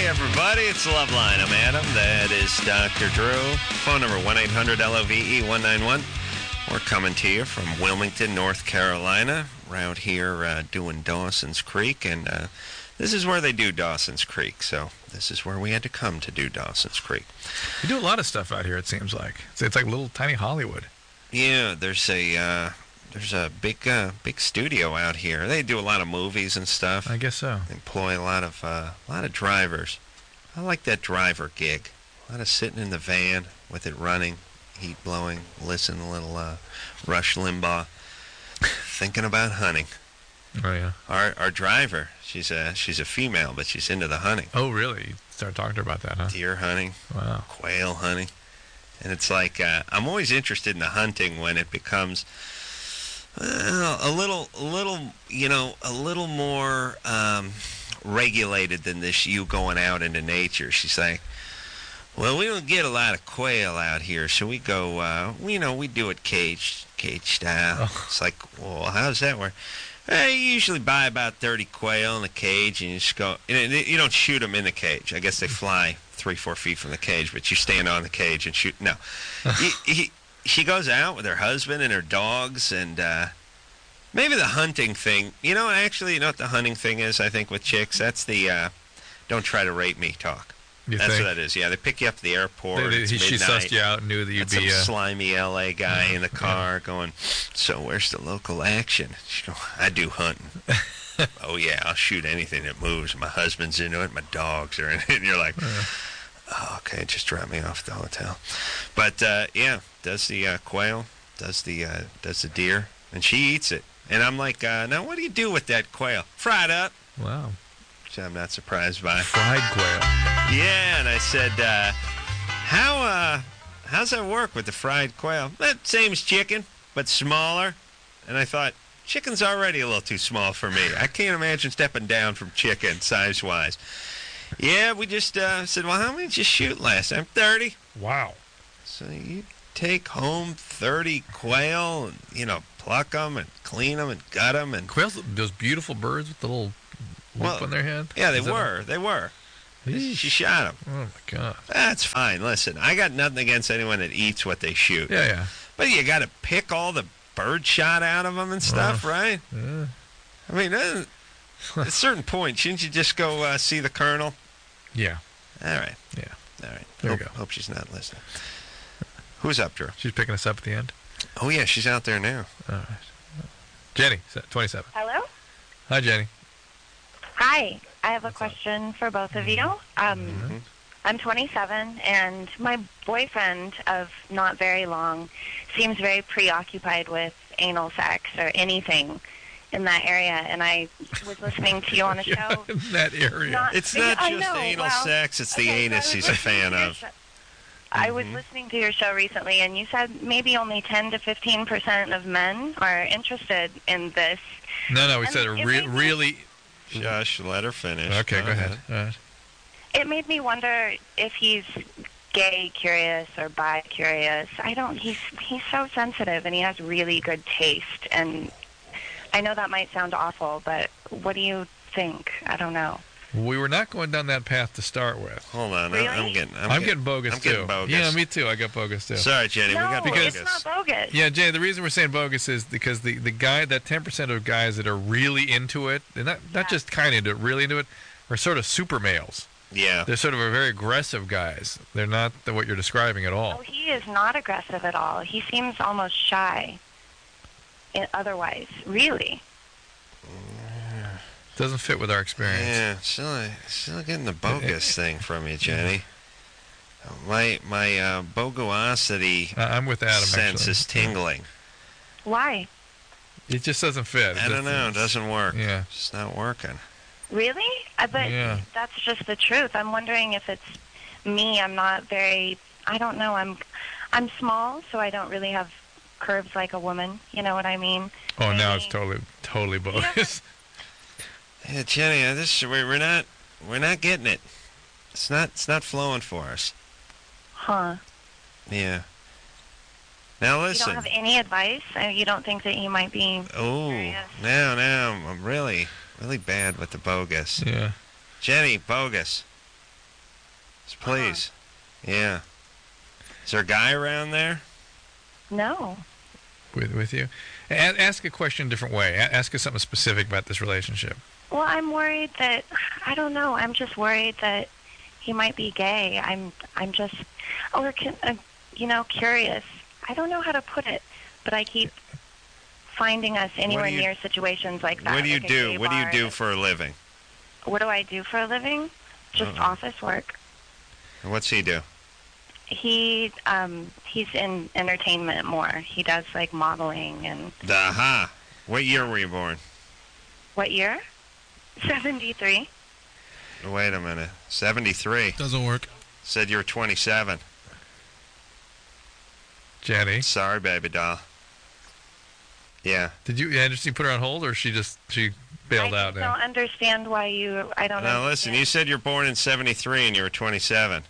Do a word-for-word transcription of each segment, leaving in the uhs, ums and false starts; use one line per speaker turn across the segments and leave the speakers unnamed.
everybody. It's Loveline. I'm Adam. That is Doctor Drew. Phone number one eight hundred L O V E one nine one. We're coming to you from Wilmington, North Carolina. Around here uh, doing Dawson's Creek. And uh, this is where they do Dawson's Creek. So this is where we had to come to do Dawson's Creek.
You do a lot of stuff out here, it seems like. It's, it's like little tiny Hollywood.
Yeah, there's a... Uh, There's a big, uh, big studio out here. They do a lot of movies and stuff.
I guess so.
They employ a lot of, uh, a lot of drivers. I like that driver gig. A lot of sitting in the van with it running, heat blowing, listen to a little uh, Rush Limbaugh, thinking about hunting.
Oh yeah.
Our our driver, she's a she's a female, but she's into the hunting.
Oh really? You started talking to her about that, huh?
Deer hunting.
Wow.
Quail hunting, and it's like uh, I'm always interested in the hunting when it becomes. Well, a little, a little, you know, a little more um, regulated than this. You going out into nature. She's like, well, we don't get a lot of quail out here, so we go. Uh, you know, we do it cage, cage style. Oh. It's like, well, how does that work? Uh, you usually buy about thirty quail in the cage, and you just go. And you don't shoot them in the cage. I guess they fly three, four feet from the cage, but you stand on the cage and shoot. No, he, he, she goes out with her husband and her dogs, and uh, maybe the hunting thing. You know, actually, you know what the hunting thing is, I think, with chicks? That's the uh, don't try to rape me talk.
You
That's
think?
what that is. Yeah, they pick you up at the airport.
They, they,
it's
he, she
midnight.
sussed you out and knew that you'd
and
be...
some
Uh,
slimy L A guy
yeah,
in the car yeah. going, so where's the local action? She go, I do hunting. Oh, yeah, I'll shoot anything that moves. My husband's into it. My dogs are in it. And you're like... Yeah. Oh, okay, just drop me off at the hotel. But uh, yeah, does the uh, quail, does the uh, does the deer, and she eats it. And I'm like, uh, now what do you do with that quail? Fry it up.
Wow.
Which I'm not surprised by.
Fried quail.
Yeah, and I said, uh, how uh, how's that work with the fried quail? That same as chicken, but smaller. And I thought, chicken's already a little too small for me. I can't imagine stepping down from chicken size-wise. Yeah, we just uh, said, well, how many did you shoot last time? thirty.
Wow.
So you take home thirty quail and, you know, pluck them and clean them and gut them. And
quails, those beautiful birds with the little loop
well,
on their head?
Yeah, they
Is
were.
That...
They were.
Eesh.
She shot them.
Oh, my God.
That's fine. Listen, I got nothing against anyone that eats what they shoot.
Yeah, yeah.
But you got to pick all the bird shot out of them and stuff,
uh,
right?
Yeah.
I mean, uh, at a certain point, shouldn't you just go uh, see the colonel?
Yeah.
All right.
Yeah.
All right.
There
hope,
we go.
Hope she's not listening. Who's up, Drew?
She's picking us up at the end?
Oh, yeah, she's out there now.
All right. Jenny, twenty-seven.
Hello?
Hi, Jenny.
Hi. I have a question for both of you. Um,
Mm-hmm.
I'm twenty-seven, and my boyfriend of not very long seems very preoccupied with anal sex or anything in that area, and I was listening to you on the show.
In that area.
Not,
It's not
I
just
know,
anal
well,
sex, it's the
okay,
anus
so I
he's
was
a fan
listening to your
of.
show- I was
Mhm.
listening to your show recently, and you said maybe only ten to fifteen percent of men are interested in this.
No, no, we
And
said
it
re-
made me-
Mm-hmm.
really...
Shush, let her finish.
Okay, go ahead. All right.
It made me wonder if he's gay curious or bi curious. I don't. He's he's so sensitive, and he has really good taste. And I know that might sound awful, but what do you think? I don't know.
We were not going down that path to start with.
Hold on,
Really?
I'm, I'm getting... I'm,
I'm, getting bogus,
I'm
too.
getting bogus.
Yeah, me too. I got bogus, too.
Sorry, Jenny,
no,
we got
it's
bogus.
not bogus.
Yeah, Jenny, the reason we're saying bogus is because the, the guy, that ten percent of guys that are really into it, and not, not
Yeah.
just kind of into it, really into it, are sort of super males.
Yeah.
They're sort of a very aggressive guys. They're not the, what you're describing at all.
Oh, he is not aggressive at all. He seems almost shy. In, otherwise, really.
Doesn't fit with our experience.
Yeah, still, still getting the bogus thing from you, Jenny. My my uh, bogosity
I- I'm with Adam,
sense
actually.
is tingling.
Why?
It just doesn't fit. It
I don't
just-
know. It doesn't work.
Yeah.
It's not working.
Really? I bet
Yeah.
that's just the truth. I'm wondering if it's me. I'm not very. I don't know. I'm. I'm small, so I don't really have curves like a woman. You know what I mean?
Oh, now
Maybe-
it's totally, totally bogus.
Yeah, Jenny, uh, this we- we're not we're not getting it. It's not it's not flowing for us.
Huh.
Yeah. Now
You
listen.
don't have any advice? Uh, You don't think that you might be
Oh,
curious?
now now I'm really really bad with the bogus.
Yeah.
Jenny, bogus. Please. Yeah. Is there a guy around there?
No.
With with you, a- ask a question a different way. A- ask us something specific about this relationship.
Well, I'm worried that I don't know. I'm just worried that he might be gay. I'm I'm just or can, uh, you know curious. I don't know how to put it, but I keep finding us anywhere
you-
near situations like that.
What do you
like a
do?
gay
What do you
bar.
do for a living?
What do I do for a living? Just
Uh-uh.
office work.
And what's he do?
He um he's in entertainment more. He does like modeling and
Aha. What year were you born?
what year? seventy-three.
Wait a minute. seventy-three.
Doesn't work.
Said you were twenty-seven.
Jenny,
Sorry, baby doll. Yeah.
did you? Yeah, just you put her on hold, or she just she bailed
I
out
just
now?
don't understand why you. I don't know.
Now listen, you said you're born in seventy-three and you were twenty-seven.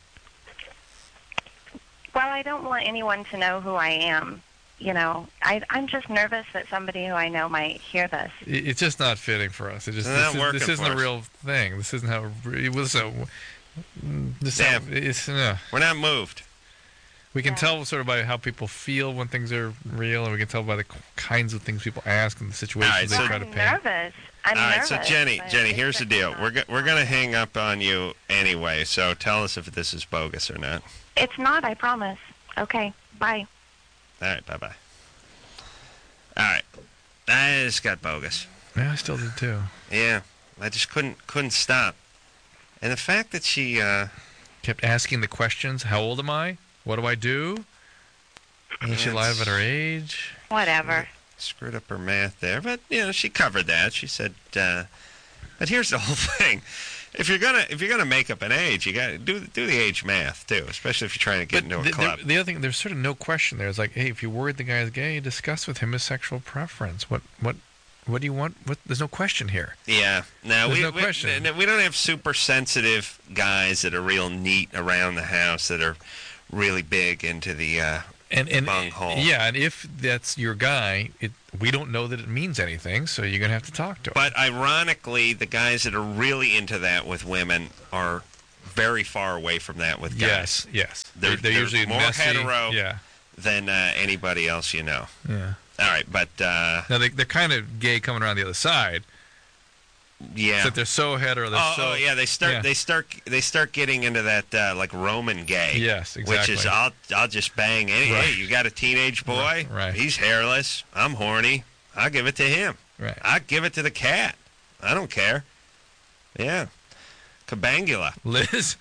Well, I don't want anyone to know who I am. You know, I, I'm just nervous that somebody who I know might hear this.
It- It's just not fitting for us. It just
It's
this,
not
is,
working
this isn't
for
a
us.
real thing. This isn't how. It was so. This
Damn.
It's no.
We're not moved.
We can
Yeah.
tell sort of by how people feel when things are real, and we can tell by the k- kinds of things people ask and the situations
All right,
they
so-
try to
I'm
paint.
nervous. I'm
All right,
nervous.
so Jenny,
but
Jenny,
it's
here's the
just
deal.
not-
We're go- we're gonna hang up on you anyway. So tell us if this is bogus or not.
It's not. I promise. Okay. Bye.
All right, bye bye. All right, I just got bogus.
Yeah, I still do too.
Yeah, I just couldn't couldn't stop. And the fact that she, uh,
Kept asking the questions. How old am I? What do I do? And she lied about her age.
Whatever.
screwed up her math there, but you know she covered that. She said, uh, but here's the whole thing: if you're gonna if you're gonna make up an age, you got to do do the age math too, especially if you're trying to get
But
into a
the,
club.
the, the other thing, there's sort of no question there. It's like, hey, if you're worried the guy's gay, discuss with him his sexual preference. What what what do you want? What, there's no question here.
Yeah, no,
There's
we,
no
we,
question.
n- we don't have super sensitive guys that are real neat around the house that are really big into the. Uh,
And and
bunghole.
yeah, and if that's your guy, it we don't know that it means anything, so you're gonna have to talk to him.
But ironically, the guys that are really into that with women are very far away from that with guys
yes, yes,
They're-
they're,
they're
usually
more
messy.
hetero.
Yeah,
than uh, anybody else you know.
yeah.
All right, but uh,
Now they, they're kind of gay coming around the other side.
yeah.
Except they're so hetero. They're
Oh,
so
oh, yeah, they start
yeah.
they start they start getting into that uh, like Roman gay.
Yes,
Which
exactly.
is I'll I'll just bang any
Right.
hey, you got a teenage boy?
Right, right.
He's hairless. I'm horny. I'll give it to him.
Right.
I'll give it to the cat. I don't care. Yeah. Cabangula.
Liz,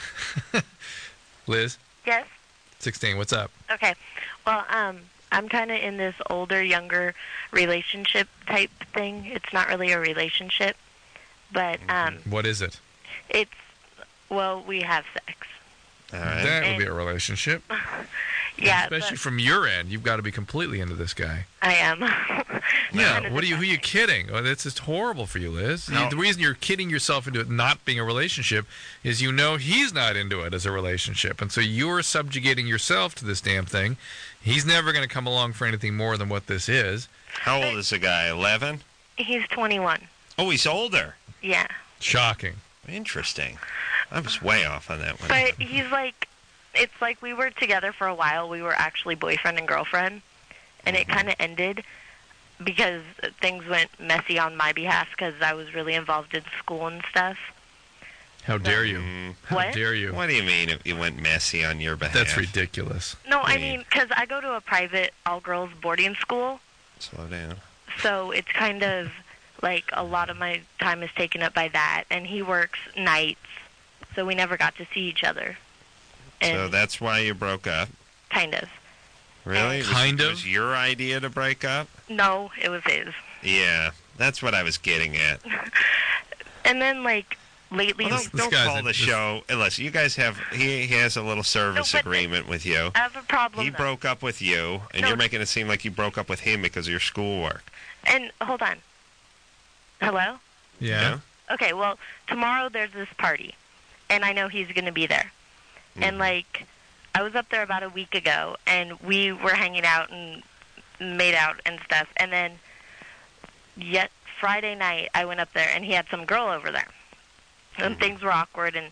Liz,
Yes.
sixteen. What's up?
Okay. Well, um, I'm kind of in this older, younger relationship type thing. It's not really a relationship, but um,
What is it?
it's well, we have sex.
All right.
That would
And-
be a relationship.
Yeah,
Especially
but
from your end, you've got to be completely into this guy.
I am.
Yeah.
Kind of
What are you? Who are you
disgusting.
kidding? Oh, that's just horrible for you, Liz. You-
No.
the reason you're kidding yourself into it not being a relationship is you know he's not into it as a relationship, and so you're subjugating yourself to this damn thing. He's never going to come along for anything more than what this is.
How old is the guy? eleven?
He's twenty-one.
Oh, he's older.
Yeah,
Shocking.
Interesting. I was way off on that one.
but he's like, it's like we were together for a while. We were actually boyfriend and girlfriend, and it kind of ended because things went messy on my behalf because I was really involved in school and stuff.
How dare you?
Mm,
How
What?
dare you?
what do you mean it, it went messy on your behalf?
That's ridiculous.
No, I
Mean.
mean, because I go to a private all-girls boarding school,
Slow down.
so it's kind of like a lot of my time is taken up by that, and he works nights, so we never got to see each other. And
So that's why you broke up.
kind of.
Really? Was-
Kind of?
Was your idea to break up?
No, it was his.
Yeah, that's what I was getting at.
And then, like, lately,
Well,
we-
don't
this
don't
guy's
call
a-
the
this-
show unless you guys have. He, he has a little service
No, but-
agreement with you.
I have a problem.
He
though.
broke up with you, and
No.
you're making it seem like you broke up with him because of your schoolwork.
And hold on. Hello?
Yeah.
Okay, well, tomorrow there's this party, and I know he's going to be there. And,
Mhm.
like, I was up there about a week ago, and we were hanging out and made out and stuff. And then yet Friday night, I went up there, and he had some girl over there. And
Mhm.
things were awkward, and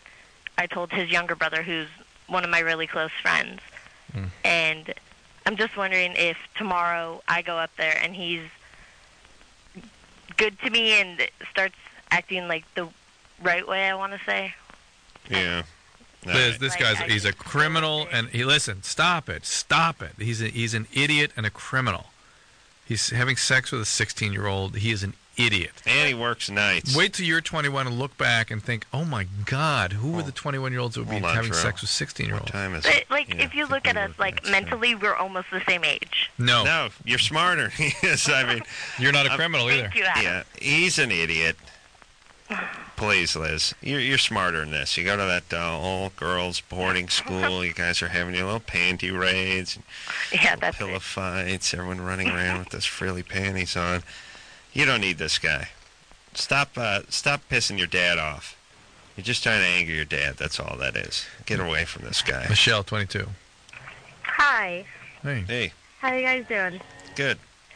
I told his younger brother, who's one of my really close friends.
Mm.
And I'm just wondering if tomorrow I go up there and he's good to me and starts acting like the right way, I want to say.
Yeah. All
Liz,
right.
this
Like,
guy's
I
he's a
just feel
criminal,
like it-
and he listen. Stop it! Stop it! He's a, he's an idiot and a criminal. He's having sex with a sixteen-year-old. He is an idiot.
And he works nights.
Wait till you're twenty-one and look back and think, oh my God, who were the twenty-one-year-olds that would be
Hold on,
having
Drew.
sex with
What
sixteen-year-olds?
time is
But,
it?
like,
Yeah,
if you
I
look
think
at
we're
us, like,
looking at
mentally, we're almost the same age.
No,
No, you're smarter. Yes, I mean,
you're not a
I'm-
criminal either.
Thank you, Adam.
yeah, he's an idiot. Please, Liz, you're, you're smarter than this. You go to that uh, all-girls boarding school. You guys are having your little panty raids,
Yeah, that's
pillow
it.
fights, everyone running around with those frilly panties on. You don't need this guy. Stop, uh, stop pissing your dad off. You're just trying to anger your dad. That's all that is. Get away from this guy.
Michelle, twenty-two.
Hi.
Hey,
Hey,
How you guys doing?
good.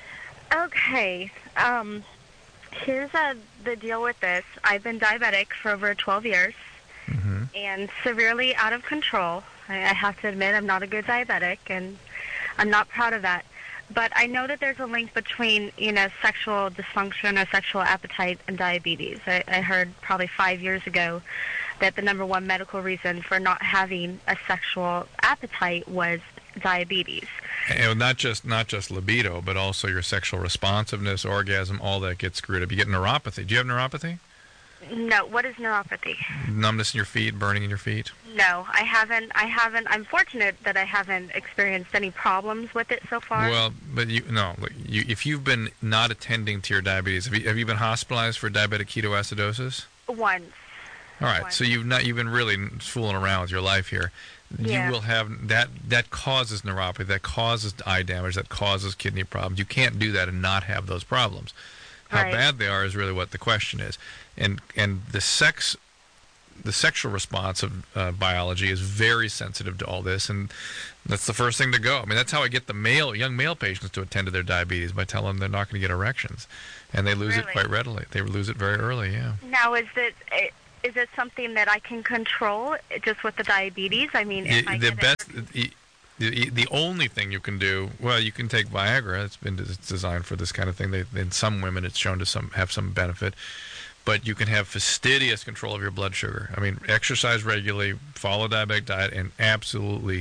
Okay. Um, here's uh, the deal with this. I've been diabetic for over twelve years
hmm
and severely out of control. I, I have to admit I'm not a good diabetic, and I'm not proud of that. But I know that there's a link between, you know, sexual dysfunction or sexual appetite and diabetes. I, I heard probably five years ago that the number one medical reason for not having a sexual appetite was diabetes.
and not just not just libido, but also your sexual responsiveness, orgasm, all that gets screwed up. You get neuropathy. Do you have neuropathy?
No, what is neuropathy?
Numbness in your feet, burning in your feet.
No, I haven't. I haven't. I'm fortunate that I haven't experienced any problems with it so far.
Well, but you no, look, you, if you've been not attending to your diabetes, have you, have you been hospitalized for diabetic ketoacidosis?
Once.
All right,
One.
so you've not you've been really fooling around with your life here.
Yeah.
You will have that that causes neuropathy, that causes eye damage, that causes kidney problems. You can't do that and not have those problems. How
Right.
bad they are is really what the question is, and and the sex, the sexual response of uh, biology is very sensitive to all this, and that's the first thing to go. I mean, that's how I get the male young male patients to attend to their diabetes, by telling them they're not going to get erections, and they lose it
Really?
quite readily. They lose it very early. Yeah.
Now, is it is it something that I can control just with the diabetes? I mean, if
The,
I
the
get
best,
it,
the, the, the only thing you can do, well, you can take Viagra. It's been it's designed for this kind of thing. They, in some women, it's shown to some have some benefit, but you can have fastidious control of your blood sugar. I mean, exercise regularly, follow diabetic diet, and absolutely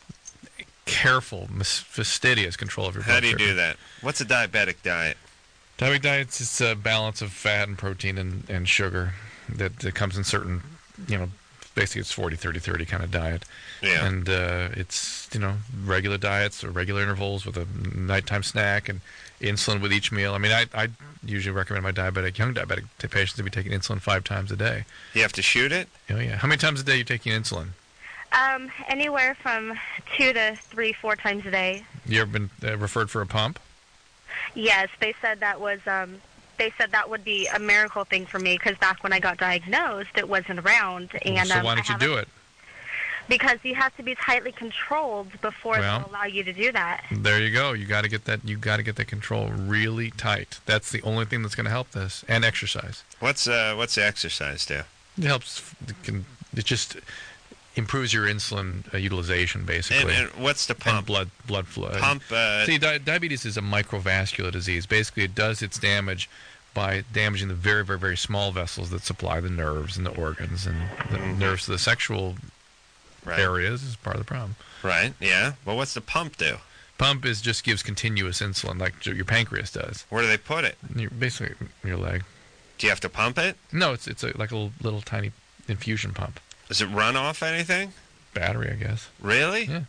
careful, mis- fastidious control of your blood
How do you
sugar.
do that? What's a diabetic diet?
Diabetic diet's it's a balance of fat and protein and, and sugar that, that comes in certain, you know, basically it's forty thirty thirty kind of diet.
Yeah.
And uh, it's, you know, regular diets or regular intervals with a nighttime snack and insulin with each meal. I mean, I, I usually recommend my diabetic, young diabetic t- patients to be taking insulin five times a day.
You have to shoot it?
Oh, yeah. How many times a day are you taking insulin?
um, anywhere from two to three, four times a day.
You ever been uh, referred for a pump?
Yes, they said that was. Um, they said that would be a miracle thing for me because back when I got diagnosed, it wasn't around. And
so
um,
why
I
don't you
haven't-
do it?
Because you have to be tightly controlled before
Well-
they'll allow you to do that.
There you go. You got to get that. You got to get that control really tight. That's the only thing that's going to help this. And exercise.
What's uh what's the exercise do?
It helps. It, can, it just improves your insulin uh, utilization,
And,
basically,
and what's the
and
pump?
blood blood flow.
Pump. Uh,
See, di- diabetes is a microvascular disease. Basically, it does its damage by damaging the very, very, very small vessels that supply the nerves and the organs, and the
Mhm.
nerves to the sexual
right.
areas is part of the problem.
Right. Yeah. Well, what's the pump do?
Pump is just gives continuous insulin, like your pancreas does.
Where do they put it?
Your, basically, your leg.
Do you have to pump it?
No, it's it's a, like a little, little tiny infusion pump.
Does it run off anything?
Battery, I guess.
Really?
Yeah.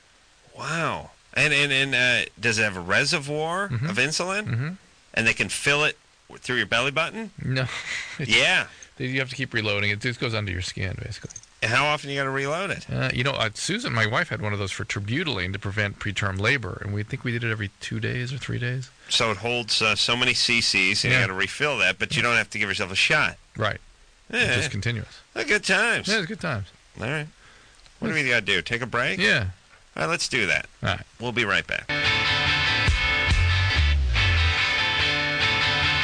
Wow. And and and uh, does it have a reservoir
Mhm.
of insulin?
Mm-hmm.
And they can fill it through your belly button?
No. It's-
Yeah.
You have to keep reloading. It just goes under your skin, basically.
And how often you got to reload it?
Uh, you know, uh, Susan, my wife, had one of those for terbutaline to prevent preterm labor, and we think we did it every two days or three days.
So it holds uh, so many cc's, and
Yeah.
you got to refill that, but you don't have to give yourself a shot.
Right.
Yeah.
It's just continuous.
Uh, good times.
Yeah, it's good times.
All right. What do we got to do? Take a break?
Yeah.
All right, let's do that.
All right.
We'll be right back.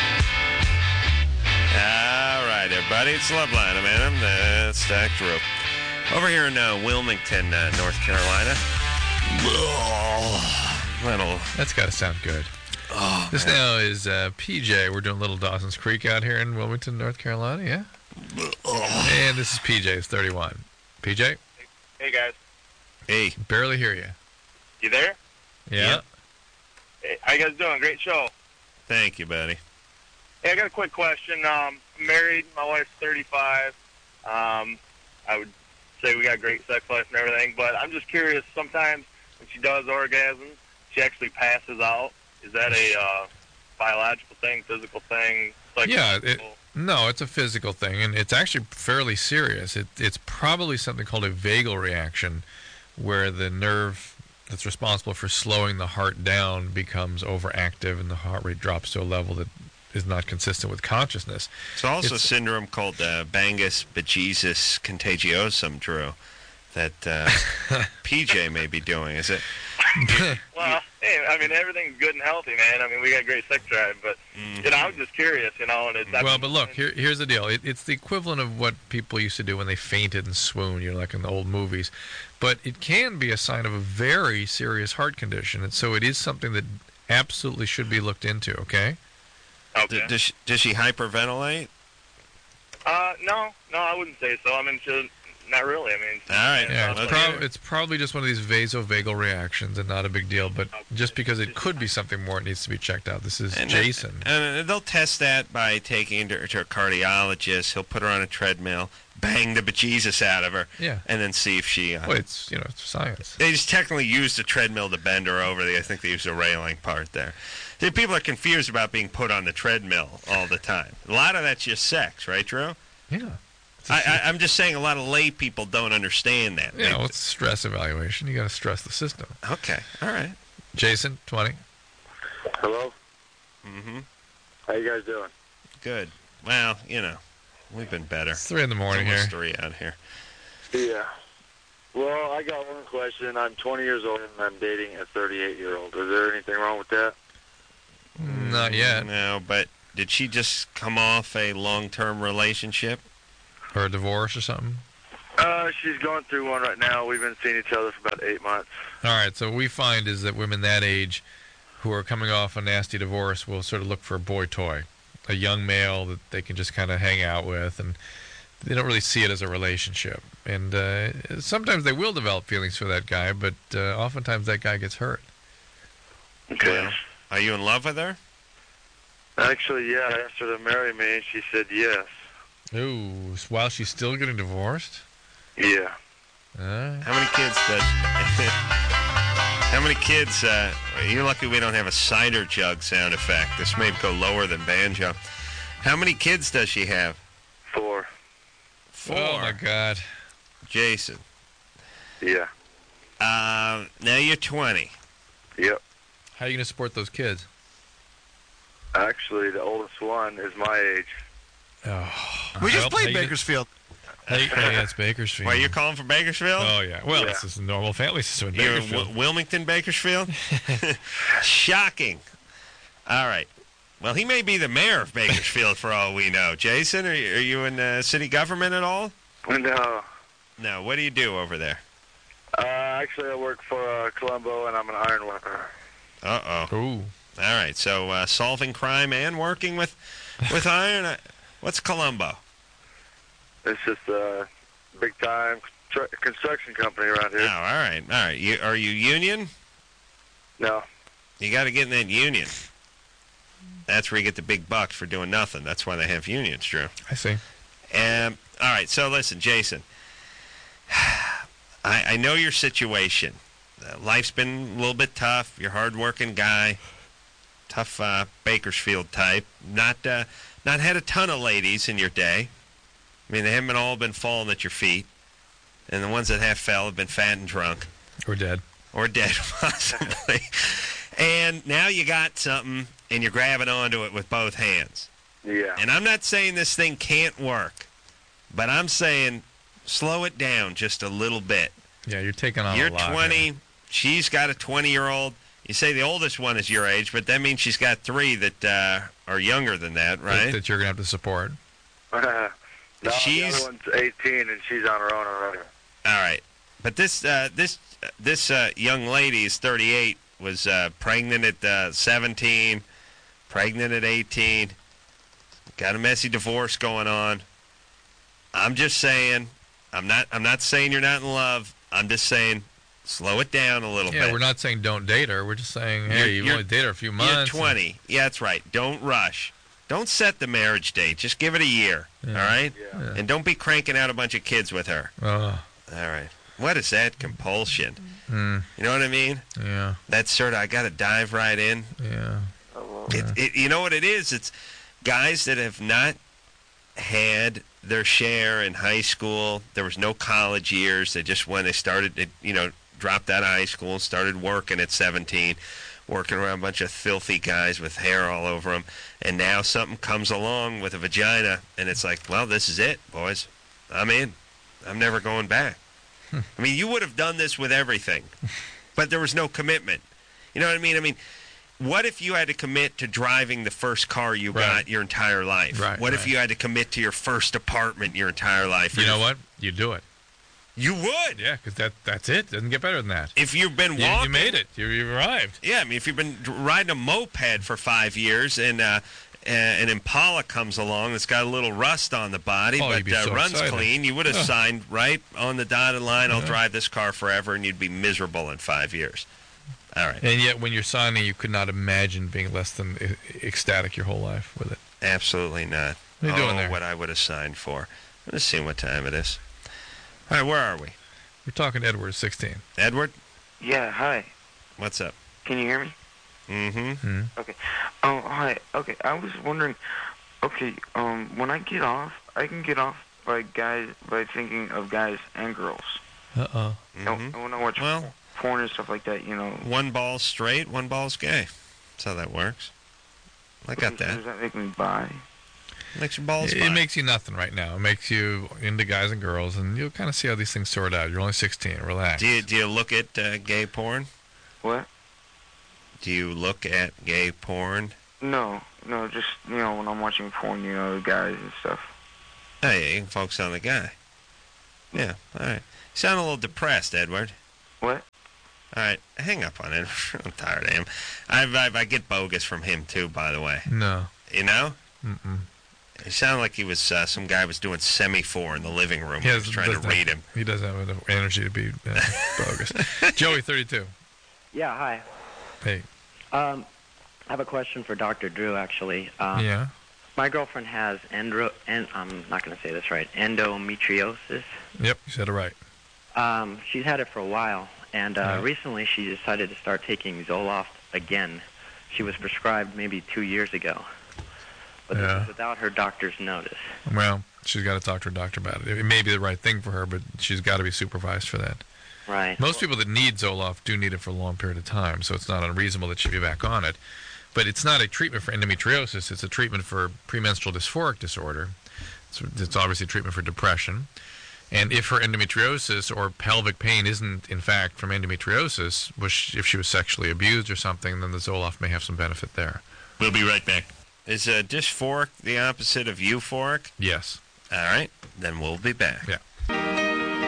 All right, everybody. It's Loveline. I'm Adam. That's Dak Drew. Over here in uh, Wilmington, uh, North Carolina. Little.
That's got to sound good.
Oh,
This
man.
now is uh, P J. We're doing Little Dawson's Creek out here in Wilmington, North Carolina, yeah? And this is P J. It's thirty-one. P J,
Hey guys,
Hey.
barely hear you.
you there?
Yeah?
Yeah.
Hey, how you guys doing? Great show.
Thank you, buddy.
Hey, I got a quick question. Um, I'm married. My wife's thirty-five. Um, I would say we got great sex life and everything, but I'm just curious. Sometimes when she does orgasm, she actually passes out. Is that a uh, biological thing, physical thing?
Yeah, it,
psychological?
no, it's a physical thing, and it's actually fairly serious. It, it's probably something called a vagal reaction, where the nerve that's responsible for slowing the heart down becomes overactive, and the heart rate drops to a level that is not consistent with consciousness.
It's also
It's-
a syndrome called uh, Bangus bejesus contagiosum, Drew, that uh, P J may be doing. Is it?
Well, hey, I mean, everything's good and healthy, man. I mean, we got great sex drive, but, you know, I was just curious, you know, and it's...
Well, but look, here, here's the deal. It, it's the equivalent of what people used to do when they fainted and swooned, you know, like in the old movies. But it can be a sign of a very serious heart condition, and so it is something that absolutely should be looked into, okay?
Okay.
D- does, she, does she hyperventilate?
Uh, no, no, I wouldn't say so. I mean, she, not really. I mean...
All right.
Yeah, it's,
Okay.
prob- it's probably just one of these vasovagal reactions and not a big deal, but just because it could be something more, it needs to be checked out. This is
And
Jason.
And they'll test that by taking her to a cardiologist. He'll put her on a treadmill, bang the bejesus out of her,
Yeah.
and then see if she... Uh,
Well, it's, you know, it's science.
They just technically used the treadmill to bend her over. I think they used the railing part there. See, people are confused about being put on the treadmill all the time. A lot of that's just sex, right, Drew?
Yeah.
I, I, I'm just saying a lot of lay people don't understand that.
You know, it's stress evaluation. You got to stress the system.
Okay, all right.
Jason, twenty.
Hello?
Mm-hmm.
How you guys doing?
Good. Well, you know, we've been better.
It's three in the morning
Almost
here.
three out here.
Yeah. Well, I got one question. I'm twenty years old and I'm dating a thirty-eight-year-old. Is there anything wrong with that?
Not yet.
No, but did she just come off a long-term relationship?
Or a divorce or something?
Uh, she's going through one right now. We've been seeing each other for about eight months.
All right, so what we find is that women that age who are coming off a nasty divorce will sort of look for a boy toy, a young male that they can just kind of hang out with, and they don't really see it as a relationship. And uh, sometimes they will develop feelings for that guy, but uh, oftentimes that guy gets hurt.
Okay.
Well, are you in love with her?
Actually, yeah, I asked her to marry me, and she said yes.
Ooh, while she's still getting divorced?
Yeah.
Uh,
How many kids does... How many kids... Uh, you're lucky we don't have a cider jug sound effect. This may go lower than banjo. How many kids does she have?
Four.
Four.
oh, my God.
Jason.
Yeah.
Uh, now you're twenty.
Yep.
How are you going to support those kids?
Actually, the oldest one is my age.
Oh,
We just
Well,
played
how you-
Bakersfield.
Hey, hey, that's Bakersfield.
Wait, you're calling from Bakersfield?
Oh, yeah. Well,
Yeah.
this is a normal family system in
You're in
Bakersfield.
w- Wilmington, Bakersfield? Shocking. All right. Well, he may be the mayor of Bakersfield for all we know. Jason, are you, are you in uh, city government at all?
No.
No. What do you do over there?
Uh, actually, I work for uh, Colombo, and I'm an iron worker.
Uh-oh.
Ooh.
All right. So uh, solving crime and working with, with iron? Uh, What's Colombo?
It's just a big-time tr- construction company around
Oh,
here.
all right. All right. You, are you union?
No.
You got to get in that union. That's where you get the big bucks for doing nothing. That's why they have unions, Drew.
I see.
Um, all right, so listen, Jason. I, I know your situation. Uh, life's been a little bit tough. You're a hard-working guy, tough uh, Bakersfield type. Not uh, not had a ton of ladies in your day. I mean, they haven't all been falling at your feet, and the ones that have fell have been fat and drunk,
Or dead.
or dead possibly. And now you got something, and you're grabbing onto it with both hands.
Yeah.
And I'm not saying this thing can't work, but I'm saying slow it down just a little bit.
Yeah, you're taking on
You're
a lot.
twenty.
here.
She's got a twenty-year-old. You say the oldest one is your age, but that means she's got three that uh, are younger than that,
That,
right?
that you're going to have to support.
no,
She's-
the other one's eighteen, and she's on her own already.
All right. But this uh, this this uh, young lady is thirty-eight, was uh, pregnant at uh, seventeen, pregnant at eighteen, got a messy divorce going on. I'm just saying, I'm not I'm not saying you're not in love. I'm just saying slow it down a little
Yeah,
bit.
we're not saying don't date her. We're just saying, hey,
You're-
you've
you're-
only dated her a few months.
You're twenty. Yeah, that's right. Don't rush. Don't set the marriage date. Just give it a year,
Yeah.
all right?
Yeah.
And don't be cranking out a bunch of kids with her.
Oh,
All right. What is that? Compulsion.
mm,
You know what I mean?
yeah,
That sort of, I got to dive right in.
yeah.
It, it, you know what it is? It's guys that have not had their share in high school. There was no college years. They just, when they started, they, you know, dropped out of high school and started working at seventeen, working around a bunch of filthy guys with hair all over them. And now something comes along with a vagina, and it's like, well, this is it, boys. I'm in. I'm never going back. I mean, you would have done this with everything, but there was no commitment. You know what I mean? I mean, what if you had to commit to driving the first car you
Right.
got your entire life?
Right,
What if
right.
you had to commit to your first apartment your entire life?
You
Or
know
if-
what? You do it.
You would.
Yeah, because that, that's it. Doesn't get better than that.
If you've been
You,
walking.
you made it. You, you arrived.
Yeah, I mean, if you've been d- riding a moped for five years and uh, uh, an Impala comes along that's got a little rust on the body
Oh,
but
you'd be
uh,
so
runs
excited.
clean, you would have
Yeah.
signed right on the dotted line, I'll
Yeah.
drive this car forever, and you'd be miserable in five years. All right.
And yet, when you're signing, you could not imagine being less than e- ecstatic your whole life with it.
Absolutely not.
What are you
oh,
doing there?
what I would have signed for. Let's see what time it is. All right, where are we?
We're talking Edward, sixteen.
Edward,
Yeah, hi.
what's up?
Can you hear me?
Mm-hmm.
Hmm.
Okay. Oh, hi. Okay, I was wondering. Okay, um, when I get off, I can get off by guys by thinking of guys and girls.
Uh-oh.
You know,
Mhm.
when I watch
Well-
porn and stuff like that, you know.
One ball's straight, one ball's gay. That's how that works. I got
Does
that.
that make me bi?
Makes your balls
It,
fine.
it makes you nothing right now. It makes you into guys and girls, and you'll kind of see how these things sort out. You're only sixteen. Relax.
Do you, do you look at uh, gay porn?
What?
Do you look at gay porn?
No, no, just, you know, when I'm watching porn, you know, the guys and stuff.
Oh, yeah, you can focus on the guy. Yeah, all right. You sound a little depressed, Edward.
What?
All right, hang up on it. I'm tired of him. I, I, I get bogus from him, too, by the way.
No.
You know?
Mm-mm.
It sounded like he was, uh, some guy was doing semi-four in the living room.
He
He
has-
was trying to
doesn't
read
have-
him.
He doesn't have enough energy to be uh, bogus. Joey, thirty-two.
Yeah, hi.
Hey.
Um, I have a question for Doctor Drew, actually. Um,
Yeah.
My girlfriend has endro, and I'm not going to say this right, endometriosis.
Yep, you said it right.
Um, she's had it for a while, and uh,
Yeah.
recently she decided to start taking Zoloft again. She was prescribed maybe two years ago, but this
Yeah.
is without her doctor's notice.
Well, she's got to talk to her doctor about it. It may be the right thing for her, but she's got to be supervised for that.
Right.
Most people that need Zoloft do need it for a long period of time, so it's not unreasonable that she be back on it. But it's not a treatment for endometriosis. It's a treatment for premenstrual dysphoric disorder. It's, it's obviously a treatment for depression. And if her endometriosis or pelvic pain isn't, in fact, from endometriosis, which if she was sexually abused or something, then the Zoloft may have some benefit there.
We'll be right back. Is uh, dysphoric the opposite of euphoric?
Yes.
All right, then we'll be back.
Yeah.